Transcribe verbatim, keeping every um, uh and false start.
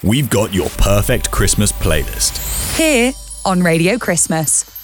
we've got your perfect Christmas playlist. Here on Radio Christmas.